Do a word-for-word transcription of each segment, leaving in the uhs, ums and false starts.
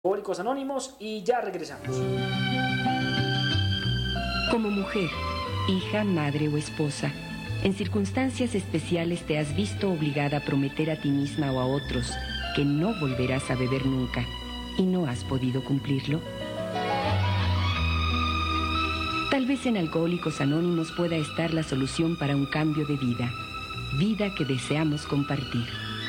Alcohólicos Anónimos y ya regresamos. Como mujer, hija, madre o esposa, en circunstancias especiales te has visto obligada a prometer a ti misma o a otros que no volverás a beber nunca y no has podido cumplirlo. Tal vez en Alcohólicos Anónimos pueda estar la solución para un cambio de vida, vida que deseamos compartir.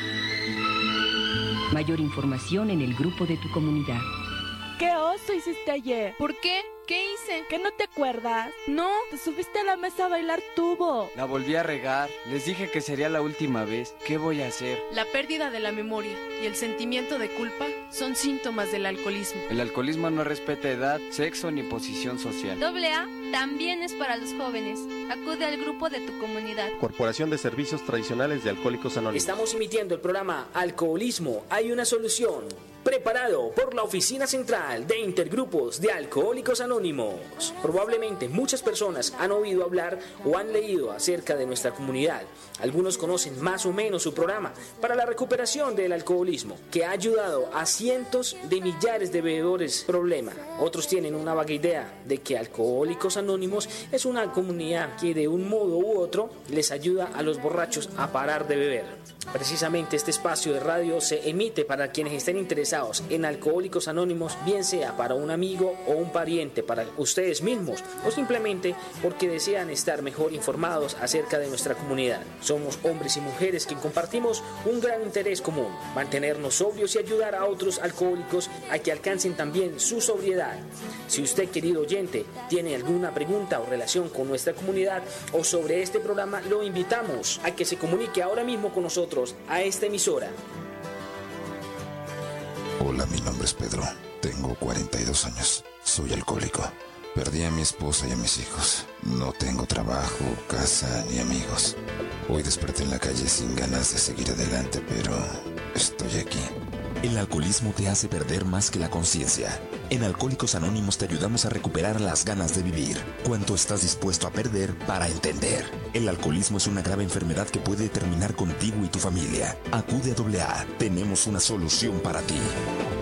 Mayor información en el grupo de tu comunidad. ¿Qué oso hiciste ayer? ¿Por qué? ¿Qué hice? ¿Que no te acuerdas? No. Te subiste a la mesa a bailar tubo. La volví a regar. Les dije que sería la última vez. ¿Qué voy a hacer? La pérdida de la memoria y el sentimiento de culpa son síntomas del alcoholismo. El alcoholismo no respeta edad, sexo ni posición social. Doble A también es para los jóvenes. Acude al grupo de tu comunidad. Corporación de Servicios Tradicionales de Alcohólicos Anónimos. Estamos emitiendo el programa Alcoholismo Hay una Solución, preparado por la Oficina Central de Intergrupos de Alcohólicos Anónimos. Probablemente muchas personas han oído hablar o han leído acerca de nuestra comunidad. Algunos conocen más o menos su programa para la recuperación del alcoholismo, que ha ayudado a cientos de millares de bebedores problema. Otros tienen una vaga idea de que Alcohólicos Anónimos es una comunidad que de un modo u otro les ayuda a los borrachos a parar de beber. Precisamente este espacio de radio se emite para quienes estén interesados en Alcohólicos Anónimos, bien sea para un amigo o un pariente, para ustedes mismos o simplemente porque desean estar mejor informados acerca de nuestra comunidad. Somos hombres y mujeres que compartimos un gran interés común: mantenernos sobrios y ayudar a otros alcohólicos a que alcancen también su sobriedad. Si usted, querido oyente, tiene alguna pregunta o relación con nuestra comunidad o sobre este programa, lo invitamos a que se comunique ahora mismo con nosotros a esta emisora. Hola, mi nombre es Pedro. Tengo cuarenta y dos años. Soy alcohólico. Perdí a mi esposa y a mis hijos. No tengo trabajo, casa ni amigos. Hoy desperté en la calle sin ganas de seguir adelante, pero estoy aquí. El alcoholismo te hace perder más que la conciencia. En Alcohólicos Anónimos te ayudamos a recuperar las ganas de vivir. ¿Cuánto estás dispuesto a perder para entender? El alcoholismo es una grave enfermedad que puede terminar contigo y tu familia. Acude a doble A. Tenemos una solución para ti.